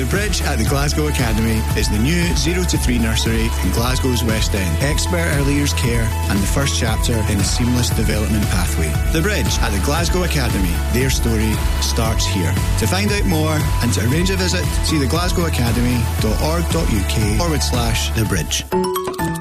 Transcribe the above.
Bridge at the Glasgow Academy is the new 0 to 3 nursery in Glasgow's West End. Expert early years care and the first chapter in a seamless development pathway. The Bridge at the Glasgow Academy. Their story starts here. To find out more and to arrange a visit, see theglasgowacademy.org.uk/thebridge.